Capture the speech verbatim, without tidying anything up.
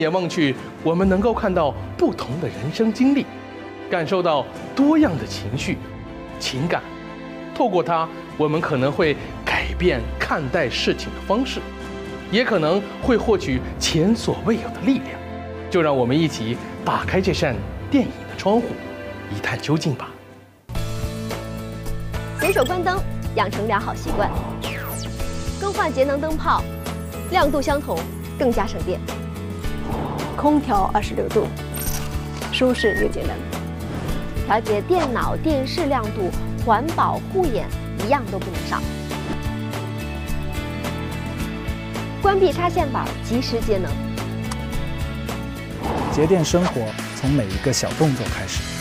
眼望去，我们能够看到不同的人生经历，感受到多样的情绪、情感。透过它，我们可能会改变看待事情的方式，也可能会获取前所未有的力量。就让我们一起打开这扇电影的窗户，一探究竟吧。 随手关灯，养成良好习惯。更换节能灯泡，亮度相同，更加省电。空调二十六度，舒适又节能。调节电脑、电视亮度，环保护眼，一样都不能少。关闭插线板，及时节能。 节电生活从每一个小动作开始。